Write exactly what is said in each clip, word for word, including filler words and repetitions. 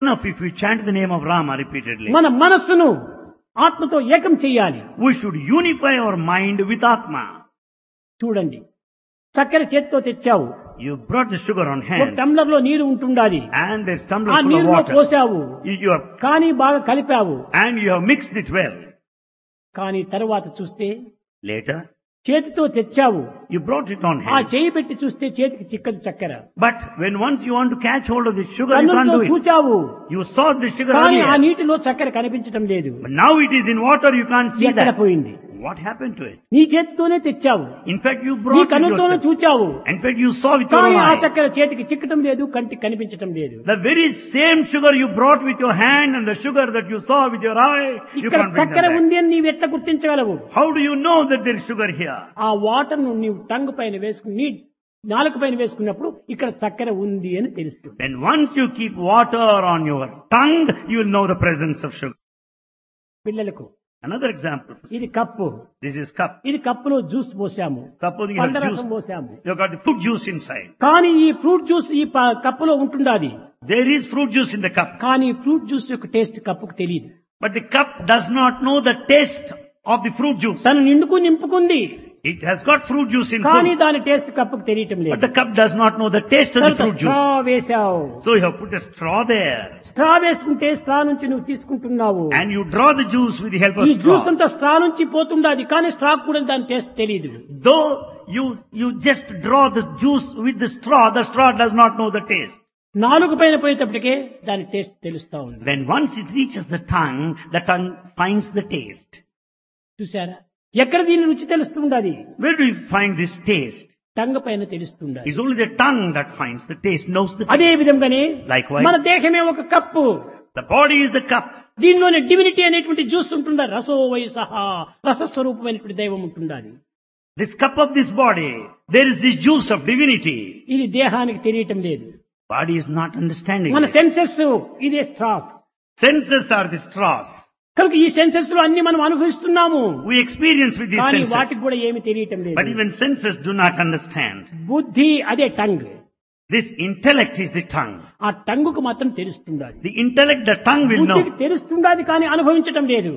enough if we chant the name of Rama repeatedly. మన మనస్సును ఆత్మతో ఏకం చేయాలి. We should unify our mind with Atma. చూడండి, చక్కెర చేతితో తెచ్చావు, You brought the sugar on ఒక hand టంబ్లర్ లో నీరు ఉంటుండాలి, and there's ఆ tumbler full of నీరులో water. పోసావు, You, you have, కానీ బాగా కలిపావు. and you have mixed it well. కానీ తరువాత చూస్తే Later, చేతితో తెచ్చావు, you brought it on ఆ hand. చేయి పెట్టి చూస్తే చేతికి చిక్కదు చక్కెర. But when once you want to catch hold of the sugar, you can't కన్నులతో do it. చూచావు, You saw the sugar కానీ ఆ earlier. నీటిలో చక్కెర కనిపించటం లేదు. But now it is in water, you can't see ఎక్కడ that. పోయింది? What happened to it? నీ చేతితోనే తెచ్చావు, In fact, you నీ brought it కన్నులతోనే yourself. చూచావు, In fact, you saw with your కానీ own ఆ eye. చక్కెర చేతికి చిక్కటం లేదు, కంటికి కనిపించటం లేదు. The very same sugar you brought with your hand and the sugar that you saw with your eye, you ఇక్కడ can't bring చక్కెర them back. ఉంది అని నీవు ఎట్లా గుర్తించగలవు? How do you know that there is sugar here? ఆ water ను నీవు tongue పైన వేసుకుని నీ నాలుక పైన వేసుకున్నప్పుడు ఇక్కడ చక్కెర ఉంది అని తెలుస్తుంది. Then once you keep water on your tongue, you will know the presence of sugar. పిల్లలకు Another example. ఇది కప్పు, This is cup. ఇది కప్పులో జ్యూస్ పోసాము, Suppose you have పండ్ల రసం juice. పోసాము, You got the fruit juice inside. కానీ ఈ fruit juice ఈ ప- కప్పులో ఉంటుండాది, There is fruit juice in the cup. కానీ ఫ్రూట్ జ్యూస్ యొక్క టేస్ట్ కప్పుకు తెలియదు. But the cup does not know the taste of the fruit juice. తను నిండుకు నింపుకుంది, It has got fruit juice in కానీ fruit. దాని taste కప్పుకు తెలియటం But లేదు. the cup does not know the taste of the fruit straw juice. వేశావు, So you have put a straw there. Straw వేసుకుంటే straw నుంచి నువ్వు తీసుకుంటున్నావు. And you draw the juice with the help of ఈ juice straw. అంతా straw నుంచి పోతుండాది, కానీ straw కూడా దాని టేస్ట్ తెలియదు. Though you, you just draw the juice with the straw, the straw does not know the taste. నాలుగు పైన పోయేటప్పటికే దాని టేస్ట్ తెలుస్తా ఉంది. When once it reaches the tongue, the tongue finds the taste. చూసారా, ఎక్కడ దీని రుచి తెలుస్తుండాది? Where do you find this taste? టంగ పైన తెలుస్తుండాది. It's only the tongue that finds the taste, knows the అదే taste. విధంగానే Likewise. మన దేహమే ఒక cup, The body is the cup. దీనిలోని డివినిటీ అనేటువంటి జ్యూస్ ఉంటుందా, రసో వై సహా రసస్వరూపమైనటువంటి దైవం ఉంటుండాలి. This cup of this body, there is this juice of divinity. ఇది దేహానికి తెలియటం లేదు. Body is not understanding మన this. సెన్సెస్ ఇదే straws. Senses are the straws. కనుక ఈ సెన్సెస్ లో అన్ని మనం అనుభవిస్తున్నాము, We experience with these కానీ senses. వాటికి కూడా ఏమి తెలియటం But లేదు. even senses do not understand. బుద్ధి అదే tongue, This intellect is the tongue. ఆ టంగుకు మాత్రం తెలుస్తుండాలి. The intellect, the tongue will know. బుద్ధికి తెలుస్తుండాది కానీ అనుభవించటం లేదు.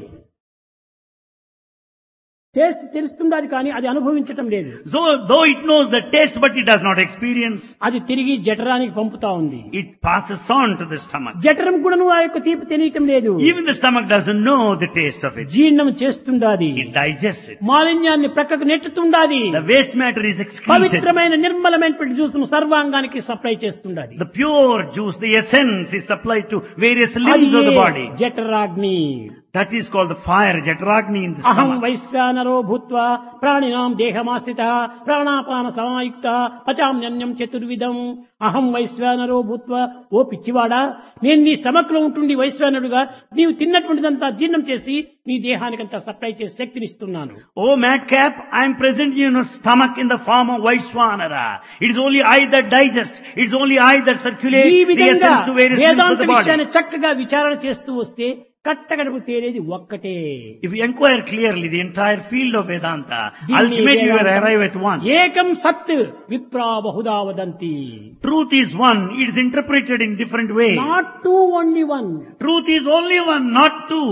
టేస్ట్ తెలుస్తుండాది కానీ అది అనుభవించటం లేదు. So, though it knows the taste, but it does not experience, అది తిరిగి జఠరానికి పంపుతా ఉంది. it passes on to the stomach. జఠరం కూడా నువ్వు ఆ యొక్క తీపి తెలియటం లేదు. Even the stomach doesn't know the taste of it. జీర్ణం చేస్తుండాది, It digests it. మాలిన్యాన్ని ప్రక్కకు నెట్టుతుండాది, The waste matter is excreted. పవిత్రమైన నిర్మలమైనటువంటి జ్యూస్ ను సర్వాంగానికి సప్లై చేస్తుండాది. The pure juice, the essence is supplied to various అది limbs of the body. జఠరాగ్ని. That is called the fire, Jatragni in the అహం stomach. వైశ్వానరో భూత్వా ప్రాణినాం దేహమాశ్రిత ప్రాణాపాన సమాయుక్త పచామ్యన్యం చతుర్విధం. అహం వైశ్వానరో భూత్వా, ఓ పిచ్చివాడా, నేను నీ stomach లో ఉంటుండి వైశ్వానుడుగా నీవు తిన్నటువంటిదంతా జీర్ణం చేసి నీ దేహానికంతా సప్లై చేసి శక్తినిస్తున్నాను. Oh madcap, I am present in your stomach in the form of Vaishwanara. It is only I that digest. It is only I that ఈ circulate the విధంగా essence to various limbs of Vedanta the body. విషయాన్ని చక్కగా విచారణ చేస్తూ వస్తే కట్టగడపు తేలేది ఒక్కటే. If you inquire clearly the entire field of Vedanta, దీన్ని ultimately you will Vedantam arrive at one. ఏకం సత్ విప్రా Bahuda వదంతి. Truth is one. It is interpreted in different ways. Not two only one. Truth is only one, not two.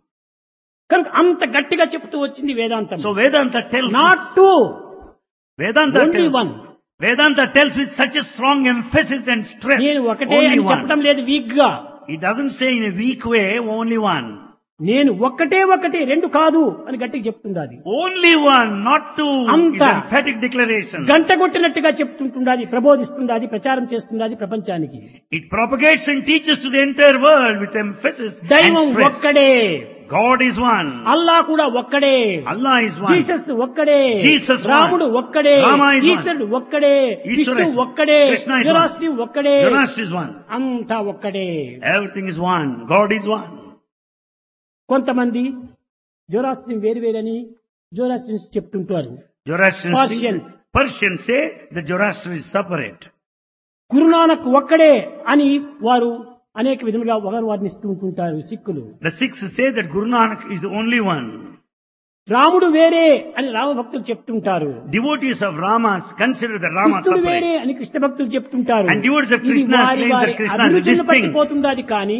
కనుక అంత గట్టిగా చెప్తూ వచ్చింది వేదాంతం. So Vedanta tells not two, Vedanta only tells one. Vedanta tells with such a strong emphasis and stress. నేను ఒకటే Only అని one. చెప్పడం లేదు వీక్ గా. It doesn't say in a weak way, only one. నేను ఒక్కటే ఒకటి రెండు కాదు అని గట్టిగా చెప్తుంది అది. Only one, not two. అంత Is emphatic declaration. గంట కొట్టినట్టుగా చెప్తుంటుంది, ప్రబోధిస్తుంది, ప్రచారం చేస్తుంది ప్రపంచానికి. It propagates and teaches to the entire world with emphasis దైవం and stress. ఒక్కడే, God is one. అల్లా కూడా ఒక్కడే, Allah is one. జీసస్ ఒక్కడే, Jesus one. రాముడు ఒక్కడే, Rama is one. ఈశ్వరుడు ఒక్కడే, ఈశ్వరుడు విష్ణు ఒక్కడే, Krishna is one. జరాస్ట్రీ ఒక్కడే, Zoroaster is one. అంతా ఒక్కడే. Everything is one. God is one. కొంతమంది జోరాస్ట్రీ వేరు వేరని జోరాస్ట్రియన్స్ చెప్తుంటారు. Zoroastrians Persians. Persians say that Zoroaster is separate. Guru Nanak ఒక్కడే అని వారు అనేక విధములుగా ఒకరు వారిని ఇస్తూ ఉంటుంటారు సిక్కులు. The Sikhs say that Guru Nanak is the only one. రాముడు వేరే అని రామ భక్తులు చెప్తుంటారు. Devotees of Ramas consider that Rama కృష్ణుడు వేరే separate. అని కృష్ణ భక్తులు చెప్తుంటారు. And devotees of ఇది Krishna వారి claim that వారి Krishna is అభిరుచులను బట్టి distinct. పోతుండాది కానీ